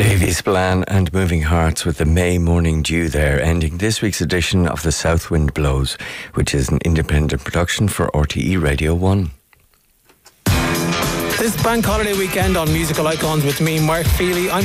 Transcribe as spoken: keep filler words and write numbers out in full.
Davy Spillane and Moving Hearts with the May Morning Dew there, ending this week's edition of The South Wind Blows, which is an independent production for R T E Radio one. This bank holiday weekend on Musical Icons with me, Mark Feely. I'm